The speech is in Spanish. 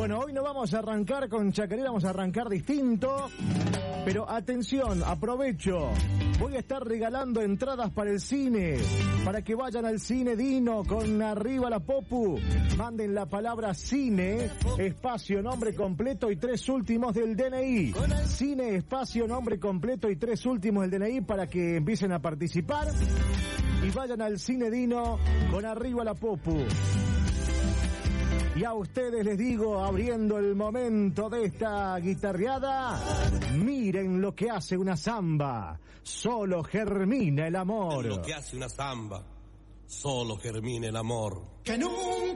Bueno, hoy no vamos a arrancar con Chacarera, vamos a arrancar distinto. Pero atención, aprovecho. Voy a estar regalando entradas para el cine, para que vayan al Cine Dino con Arriba la Popu. Manden la palabra cine, espacio, nombre completo y 3 últimos del DNI. Cine, espacio, nombre completo y 3 últimos del DNI para que empiecen a participar. Y vayan al Cine Dino con Arriba la Popu. Y a ustedes les digo, abriendo el momento de esta guitarreada, miren lo que hace una samba, solo germina el amor. Lo que hace una samba, solo germina el amor. Que nunca